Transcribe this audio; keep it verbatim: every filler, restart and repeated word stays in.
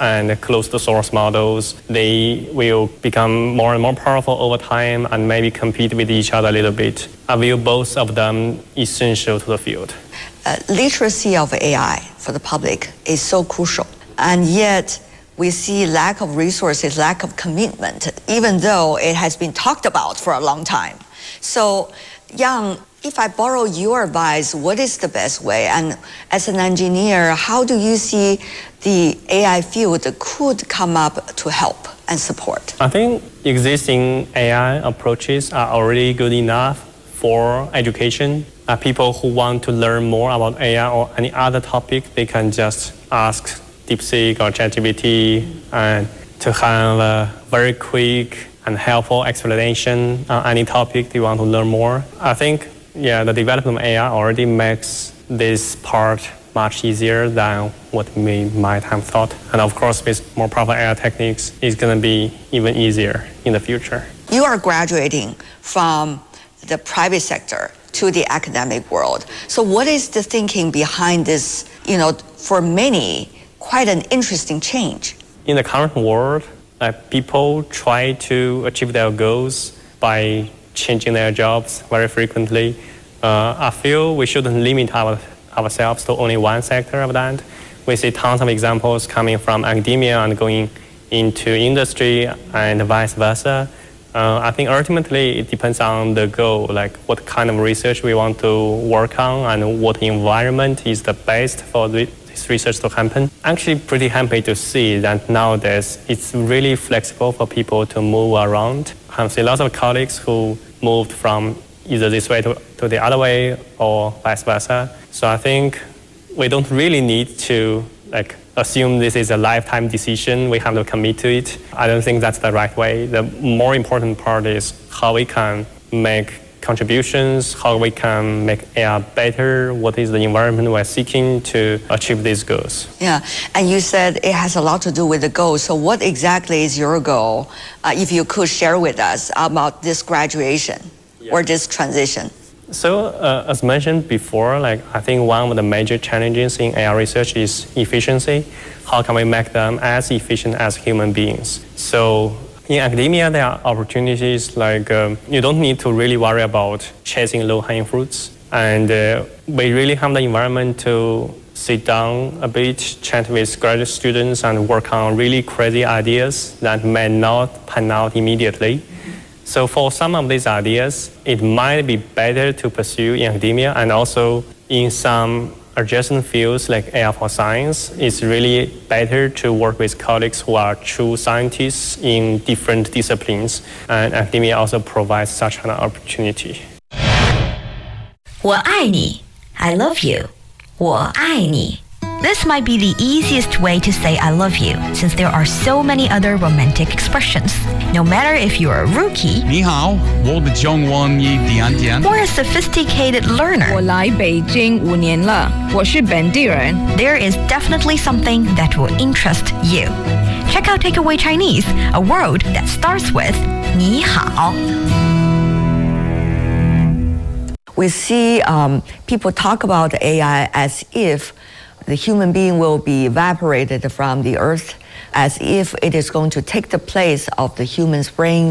and closed source models, they will become more and more powerful over time and maybe compete with each other a little bit. I view both of them essential to the field. Uh, literacy of A I for the public is so crucial, and yet we see lack of resources, lack of commitment, even though it has been talked about for a long time. So, Yang, if I borrow your advice, what is the best way? And as an engineer, how do you see the A I field could come up to help and support? I think existing A I approaches are already good enough for education. Uh, people who want to learn more about A I or any other topic, they can just ask DeepSeek or ChatGPT and to have a very quick and helpful explanation on any topic they want to learn more. I think, yeah, the development of A I already makes this part much easier than what we might have thought. And of course, with more powerful A I techniques, it's going to be even easier in the future. You are graduating from the private sector to the academic world. So what is the thinking behind this, you know, for many, quite an interesting change? In the current world, like, people try to achieve their goals by changing their jobs very frequently. Uh, I feel we shouldn't limit our, ourselves to only one sector of that. We see tons of examples coming from academia and going into industry and vice versa. Uh, I think ultimately it depends on the goal, like what kind of research we want to work on and what environment is the best for the this research to happen. Actually pretty happy to see that nowadays it's really flexible for people to move around. I've seen lots of colleagues who moved from either this way to, to the other way or vice versa. So I think we don't really need to like assume this is a lifetime decision, we have to commit to it. I don't think that's the right way. The more important part is how we can make contributions, how we can make A I better, what is the environment we're seeking to achieve these goals. Yeah, and you said it has a lot to do with the goal. So what exactly is your goal, uh, if you could share with us about this graduation yeah. or this transition? So uh, as mentioned before, like I think one of the major challenges in A I research is efficiency. How can we make them as efficient as human beings? So in academia, there are opportunities like um, you don't need to really worry about chasing low-hanging fruits. And uh, we really have the environment to sit down a bit, chat with graduate students and work on really crazy ideas that may not pan out immediately. So for some of these ideas, it might be better to pursue in academia, and also in some adjacent fields like A I for science, it's really better to work with colleagues who are true scientists in different disciplines, and academia also provides such an opportunity. 我爱你 I love you 我爱你 This might be the easiest way to say I love you, since there are so many other romantic expressions. No matter if you're a rookie 你好我的中文一点点 or a sophisticated learner, 我来北京五年了，我是本地人。 there is definitely something that will interest you. Check out Takeaway Chinese, a word that starts with 你好. We see um, people talk about A I as if the human being will be evaporated from the earth, as if it is going to take the place of the human's brain